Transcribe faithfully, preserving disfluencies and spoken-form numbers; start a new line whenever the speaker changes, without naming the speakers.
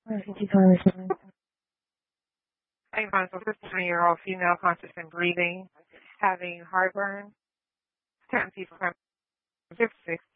Eight months, a fifteen-year-old female conscious and breathing, having heartburn, ten people, fifty-six